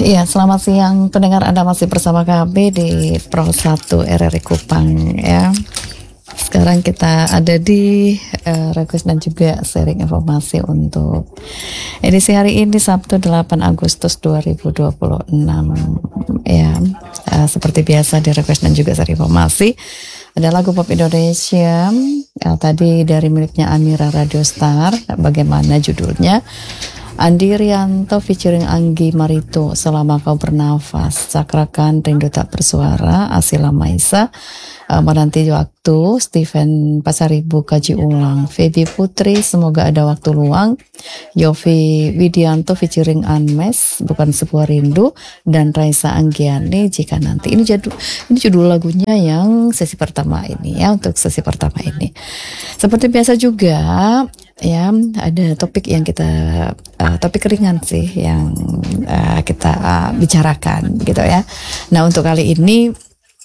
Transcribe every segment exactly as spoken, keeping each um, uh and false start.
Iya, selamat siang pendengar, Anda masih bersama kami di Pro satu R R I Kupang ya. Sekarang kita ada di uh, request dan juga sharing informasi untuk edisi hari ini Sabtu delapan Agustus dua ribu dua puluh enam ya. Uh, seperti biasa di request dan juga sharing informasi ada lagu pop Indonesia uh, tadi dari miliknya Amira Radio Star. Bagaimana judulnya? Andi Rianto featuring Anggi Marito, Selama Kau Bernafas, Cakrakan, Rindu Tak Bersuara, Asila Maisa, uh, Menanti Waktu, Steven Pasaribu Kaji Ulang, Feby Putri, Semoga Ada Waktu Luang, Yofi Widianto featuring Anmes, Bukan Sebuah Rindu, dan Raisa Anggiani, Jika Nanti. Ini judul, ini judul lagunya yang sesi pertama ini ya, untuk sesi pertama ini. Seperti biasa juga ya, ada topik yang kita uh, topik ringan sih yang uh, kita uh, bicarakan gitu ya. Nah, untuk kali ini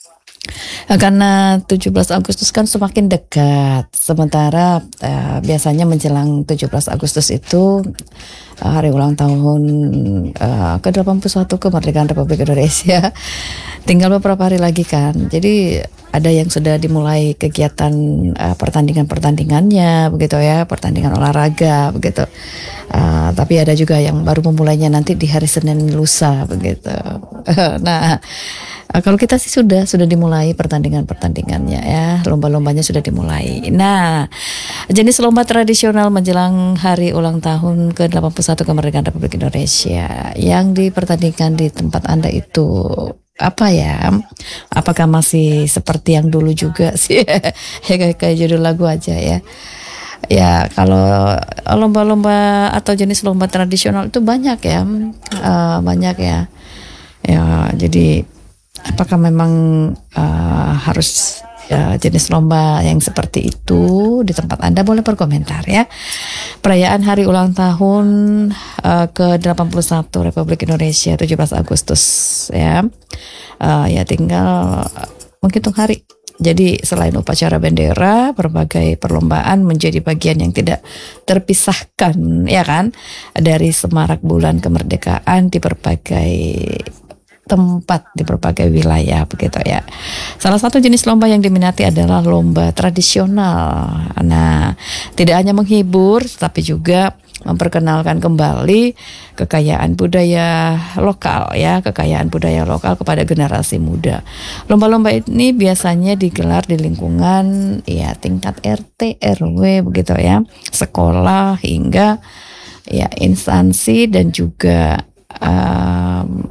uh, karena tujuh belas Agustus kan semakin dekat, sementara uh, biasanya menjelang tujuh belas Agustus itu uh, hari ulang tahun uh, ke delapan puluh satu kemerdekaan Republik Indonesia. Tinggal beberapa hari lagi kan. Jadi ada yang sudah dimulai kegiatan uh, pertandingan-pertandingannya begitu ya, pertandingan olahraga begitu. Uh, tapi ada juga yang baru memulainya nanti di hari Senin lusa begitu. Nah, uh, kalau kita sih sudah sudah dimulai pertandingan-pertandingannya ya, lomba-lombanya sudah dimulai. Nah, jenis lomba tradisional menjelang hari ulang tahun ke delapan puluh satu kemerdekaan Republik Indonesia yang dipertandingkan di tempat Anda itu apa ya? Apakah masih seperti yang dulu juga sih? kayak kayak judul lagu aja ya. Ya, kalau lomba-lomba atau jenis lomba tradisional itu banyak ya, uh, banyak ya. Ya, jadi apakah memang uh, harus ya, jenis lomba yang seperti itu di tempat Anda? Boleh berkomentar ya. Perayaan hari ulang tahun uh, ke delapan puluh satu Republik Indonesia tujuh belas Agustus ya. Uh, ya tinggal menghitung hari. Jadi selain upacara bendera, berbagai perlombaan menjadi bagian yang tidak terpisahkan ya kan, dari semarak bulan kemerdekaan di berbagai tempat, di berbagai wilayah begitu ya. Salah satu jenis lomba yang diminati adalah lomba tradisional. Nah, tidak hanya menghibur tapi juga memperkenalkan kembali kekayaan budaya lokal ya, kekayaan budaya lokal kepada generasi muda. Lomba-lomba ini biasanya digelar di lingkungan ya tingkat R T R W begitu ya, sekolah hingga ya instansi dan juga um,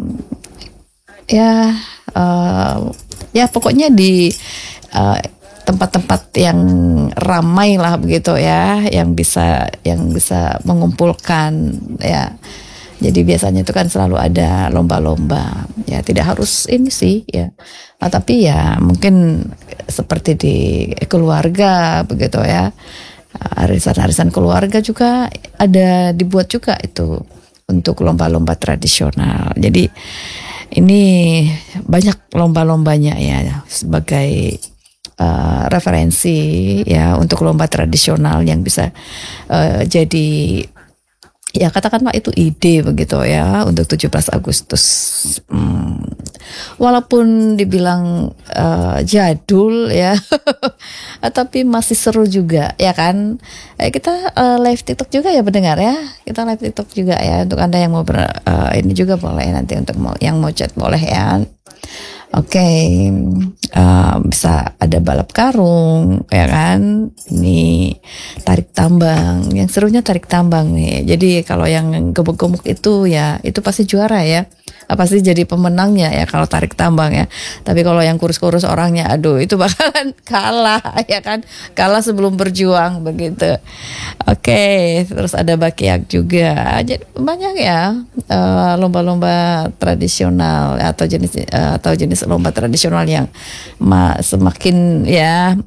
ya uh, ya pokoknya di uh, tempat-tempat yang ramai lah begitu ya, yang bisa yang bisa mengumpulkan ya. Jadi biasanya itu kan selalu ada lomba-lomba ya, tidak harus ini sih ya, nah, tapi ya mungkin seperti di keluarga begitu ya, arisan-arisan keluarga juga ada dibuat juga itu untuk lomba-lomba tradisional. Jadi ini banyak lomba-lombanya ya, sebagai Uh, referensi ya untuk lomba tradisional yang bisa uh, jadi ya katakanlah itu ide begitu ya untuk tujuh belas Agustus. Hmm. Walaupun dibilang uh, jadul ya, tapi masih seru juga ya kan. Eh, kita uh, live TikTok juga ya pendengar ya. Kita live TikTok juga ya untuk Anda yang mau ber, uh, ini juga boleh nanti untuk mau, yang mau chat boleh ya. Oke, okay. uh, bisa ada balap karung, ya kan? Ini tarik tambang. Yang serunya tarik tambang nih. Jadi kalau yang gemuk-gemuk itu ya, itu pasti juara ya. Pasti jadi pemenangnya ya kalau tarik tambang ya. Tapi kalau yang kurus-kurus orangnya, aduh itu bakalan kalah ya kan? Kalah sebelum berjuang begitu. Oke, okay. Terus ada bakyak juga. Jadi banyak ya uh, lomba-lomba tradisional atau jenis uh, atau jenis lomba tradisional yang ma- semakin ya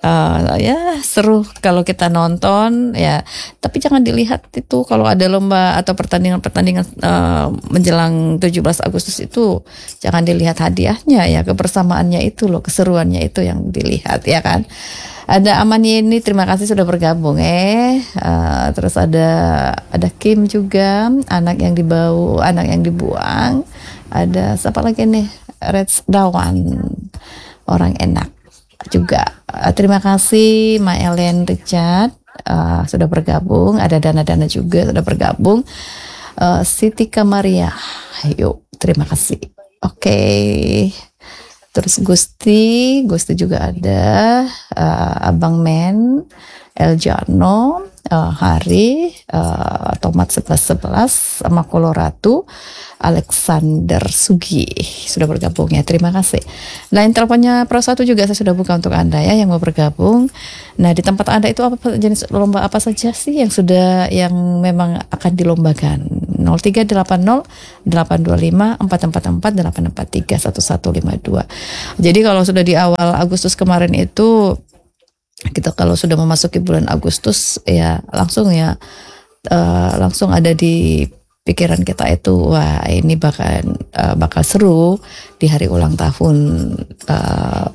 Uh, ya seru kalau kita nonton ya, tapi jangan dilihat itu kalau ada lomba atau pertandingan-pertandingan uh, menjelang tujuh belas Agustus itu, jangan dilihat hadiahnya ya, kebersamaannya itu loh, keseruannya itu yang dilihat ya kan. Ada Aman Yeni, terima kasih sudah bergabung eh. Uh, terus ada ada Kim juga, anak yang dibau, anak yang dibuang. Ada siapa lagi nih? Red Dawan, orang enak juga. Uh, terima kasih Maelen Richard uh, sudah bergabung. Ada Dana-Dana juga sudah bergabung. Uh, Siti Kamaria, ayo terima kasih. Oke. Okay. Terus Gusti, Gusti juga ada, uh, Abang Men, Eljano, uh, Hari, uh, Tomat sebelas sebelas, sama Koloratu, Alexander Sugi sudah bergabung ya, terima kasih. Lain teleponnya Pro satu juga saya sudah buka untuk Anda ya yang mau bergabung. Nah di tempat Anda itu apa jenis lomba apa saja sih yang sudah yang memang akan dilombakan? nol tiga delapan nol delapan dua lima empat empat empat delapan empat tiga satu satu lima dua. Jadi kalau sudah di awal Agustus kemarin itu, kita kalau sudah memasuki bulan Agustus ya langsung ya uh, langsung ada di pikiran kita itu, wah ini bakal uh, bakal seru di hari ulang tahun uh,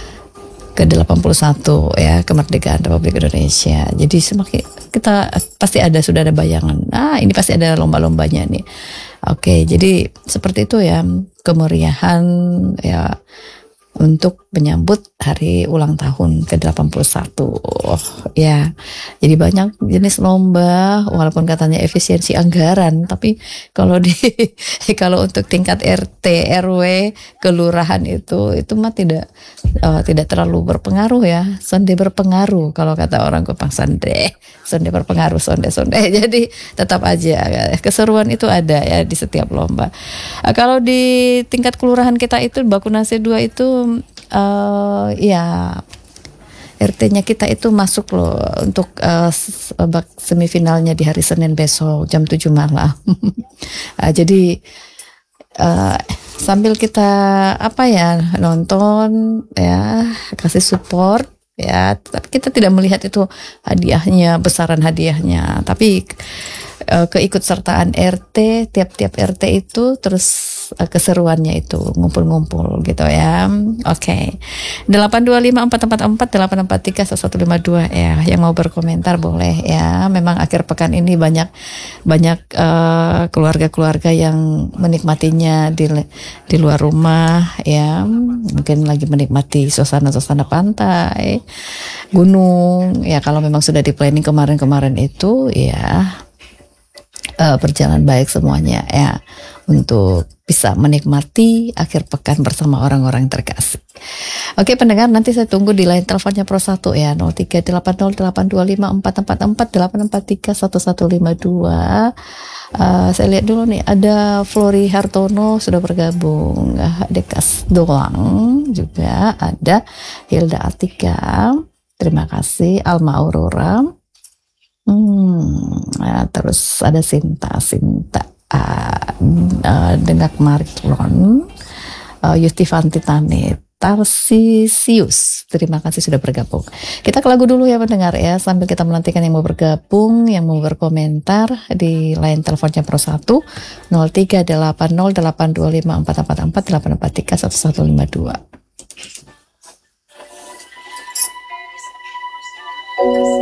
ke delapan puluh satu ya kemerdekaan Republik Indonesia. Jadi semakin kita pasti ada sudah ada bayangan, ah ini pasti ada lomba-lombanya nih. Oke, jadi seperti itu ya, kemeriahan ya untuk menyambut hari ulang tahun ke delapan puluh satu. Oh, ya. Jadi banyak jenis lomba walaupun katanya efisiensi anggaran, tapi kalau di kalau untuk tingkat R T R W kelurahan itu itu mah tidak uh, tidak terlalu berpengaruh ya. Sonde berpengaruh kalau kata orang Kupang, sonde. Sonde berpengaruh, sonde-sonde. Jadi tetap aja keseruan itu ada ya di setiap lomba. Uh, kalau di tingkat kelurahan kita itu Bakunase dua itu Uh, ya R T-nya kita itu masuk loh untuk uh, semifinalnya di hari Senin besok jam tujuh malam. uh, jadi uh, sambil kita apa ya nonton ya, kasih support ya, tapi kita tidak melihat itu hadiahnya, besaran hadiahnya, tapi uh, keikutsertaan R T, tiap-tiap R T itu terus keseruannya itu ngumpul-ngumpul gitu ya. Oke. Okay. delapan dua lima empat empat empat delapan empat tiga satu lima dua ya. Yang mau berkomentar boleh ya. Memang akhir pekan ini banyak banyak uh, keluarga-keluarga yang menikmatinya di di luar rumah ya. Mungkin lagi menikmati suasana-suasana pantai, gunung ya. Kalau memang sudah di planning kemarin-kemarin itu ya uh, berjalan baik semuanya ya, untuk bisa menikmati akhir pekan bersama orang-orang terkasih. Oke pendengar, nanti saya tunggu di line teleponnya Pro satu ya, nol tiga delapan nol delapan dua lima empat empat empat delapan empat tiga satu satu lima dua. Uh, saya lihat dulu nih, ada Flori Hartono sudah bergabung, Dekas doang juga, ada Hilda Atika, terima kasih, Alma Aurora, hmm, ya, terus ada Sinta Sinta Uh, uh, Dengak Marlon, uh, Yustifanti Tane, Tarsisius, terima kasih sudah bergabung. Kita ke lagu dulu ya pendengar ya, sambil kita menantikan yang mau bergabung, yang mau berkomentar di line teleponnya Pro satu nol tiga delapan nol delapan dua lima empat empat empat delapan empat tiga satu satu lima dua.